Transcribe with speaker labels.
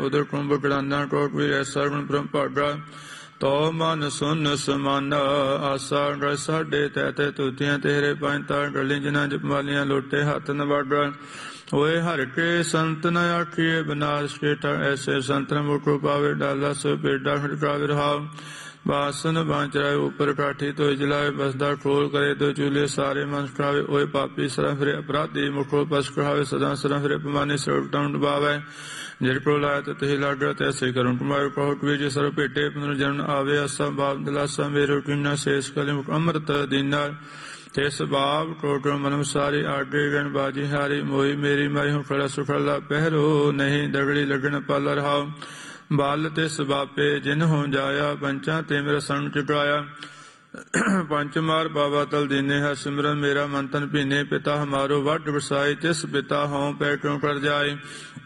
Speaker 1: ਉਦਰ ਕੁੰਭ ਕੜਾਨਾ ਟੋਟ ਵੀ ਐਸਾ ਗੁਣ ਬ੍ਰਹਮ ਭਾਗਾ ਤੋ ਮਨ ਸੁਨ ਸਮਾਨਾ ਆਸਾ ਰ ਸਾਡੇ ਤੈ ਤੈ ਤੁਤੀਆਂ ਤੇਰੇ ਪੰਤਾ ਗਲੀ ਜਿਨਾ ਜਪਮਾਲੀਆਂ ਲੋਟੇ ਹੱਥ ਨ ਵਾਗਾ ਹੋਏ ਹਰ ਕੇ ਸੰਤ ਨ ਆਖੀਏ ਬਨਾਸ ਕੇਟਾ ਐਸੇ ਸੰਤ ਨ ਮੁਕੋ ਪਾਵੇ ਡਾਲਾ ਸੋ ਪੇਡਾ ਖੜਕਾ ਵਿਰਹਾਵ ਬਾਸਨ ਬਾਂਚਰਾਏ ਉਪਰ ਕਾਠੀ ਤੋਂ ਜਲਾਏ ਬਸਦਾ ਖੋਲ ਕਰੇ ਤੋ ਚੂਲੇ ਸਾਰੇ ਮਨ ਖਾਵੇ ਓਏ ਪਾਪੀ ਸਰਾ ਫਿਰੇ ਅਪਰਾਧੀ ਮੁਖੋ ਪਸ ਕਹਾਵੇ ਸਦਾ ਸਰਾ ਫਿਰੇ ਪਮਾਨੇ ਸਰਟਾਂ ਡਬਾਵੇ ਜਿਰ ਕੋ ਲਾਇ ਤੇ ਲਾਗਾ ਤੈਸੇ ਕਰੁਣ ਕੁਮਾਰ ਕੋਟ ਵੀ ਜੇ ਸਰ ਭੇਟੇ ਪੁਨਰ ਜਨਮ ਆਵੇ ਅਸਾ ਬਾਪ ਦਲਾਸਾ ਮੇਰੇ ਕਿੰਨਾ ਸੇਸ ਕਲੇ ਮੁਖ ਅੰਮ੍ਰਿਤ ਦੀਨਾ ਤੇ ਸਬਾਬ ਕੋਟ ਮਨੁ ਸਾਰੇ ਆਗੇ ਗਣ ਬਾਜੀ ਹਾਰੀ ਮੋਈ ਮੇਰੀ ਮਾਈ ਹੂੰ ਖੜਾ ਸੁਖਲਾ ਪਹਿਰੋ ਨਹੀਂ ਦਗੜੀ ਲੱਗਣ ਪਲ ਰਹਾਉ ਬਲ ਤੇ ਸਬਾਪੇ ਜਿਨ ਹੋ ਜਾਇਆ ਪੰਚਾਂ ਤੇ ਮੇਰਾ ਸੰਗ ਚੁਕਾਇਆ ਪੰਚ ਮਾਰ ਬਾਬਾ ਤਲ ਦੀਨੇ ਹੈ ਸਿਮਰਨ ਮੇਰਾ ਮੰਤਨ ਭੀਨੇ ਪਿਤਾ ਹਮਾਰੋ ਵੱਡ ਵਸਾਈ ਤਿਸ ਪਿਤਾ ਹੋਂ ਪੈ ਕਿਉਂ ਕਰ ਜਾਏ